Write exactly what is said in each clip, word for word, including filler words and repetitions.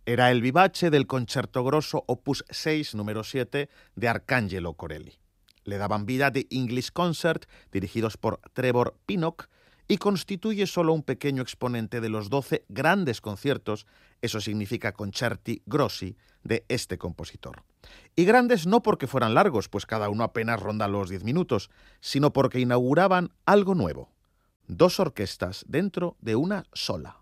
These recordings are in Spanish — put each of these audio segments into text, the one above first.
Era el vivace del Concerto Grosso opus seis, número siete, de Arcangelo Corelli. Le daban vida The English Concert, dirigidos por Trevor Pinnock, y constituye solo un pequeño exponente de los doce grandes conciertos, eso significa concerti grossi, de este compositor. Y grandes no porque fueran largos, pues cada uno apenas ronda los diez minutos, sino porque inauguraban algo nuevo: dos orquestas dentro de una sola.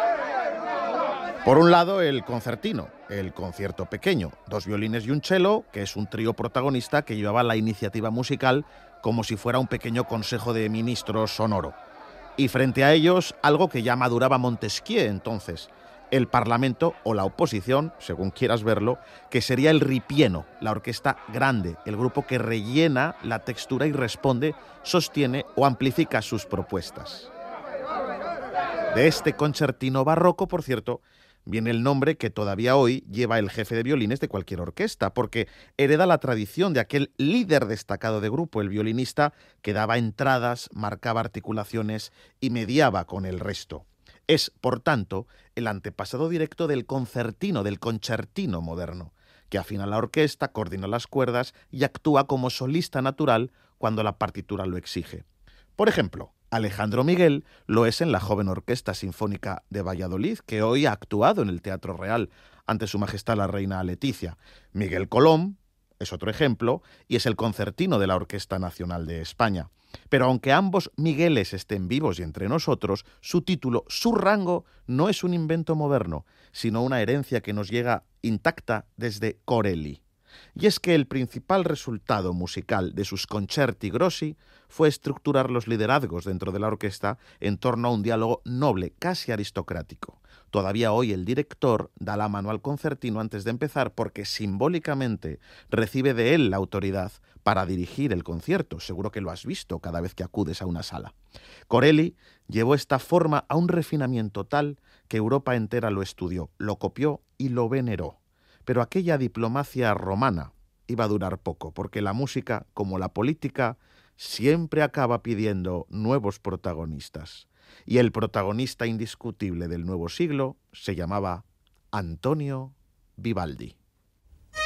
Por un lado, el concertino, el concierto pequeño, dos violines y un cello, que es un trío protagonista que llevaba la iniciativa musical como si fuera un pequeño consejo de ministros sonoro. Y frente a ellos, algo que ya maduraba Montesquieu entonces, el Parlamento o la oposición, según quieras verlo, que sería el ripieno, la orquesta grande, el grupo que rellena la textura y responde, sostiene o amplifica sus propuestas. De este concertino barroco, por cierto, viene el nombre que todavía hoy lleva el jefe de violines de cualquier orquesta, porque hereda la tradición de aquel líder destacado de grupo, el violinista, que daba entradas, marcaba articulaciones y mediaba con el resto. Es, por tanto, el antepasado directo del concertino, del concertino moderno, que afina la orquesta, coordina las cuerdas y actúa como solista natural cuando la partitura lo exige. Por ejemplo, Alejandro Miguel lo es en la joven Orquesta Sinfónica de Valladolid, que hoy ha actuado en el Teatro Real ante Su Majestad la Reina Leticia. Miguel Colom es otro ejemplo y es el concertino de la Orquesta Nacional de España. Pero aunque ambos Migueles estén vivos y entre nosotros, su título, su rango, no es un invento moderno, sino una herencia que nos llega intacta desde Corelli. Y es que el principal resultado musical de sus concerti grossi fue estructurar los liderazgos dentro de la orquesta en torno a un diálogo noble, casi aristocrático. Todavía hoy el director da la mano al concertino antes de empezar porque simbólicamente recibe de él la autoridad para dirigir el concierto. Seguro que lo has visto cada vez que acudes a una sala. Corelli llevó esta forma a un refinamiento tal que Europa entera lo estudió, lo copió y lo veneró. Pero aquella diplomacia romana iba a durar poco, porque la música, como la política, siempre acaba pidiendo nuevos protagonistas. Y el protagonista indiscutible del nuevo siglo se llamaba Antonio Vivaldi.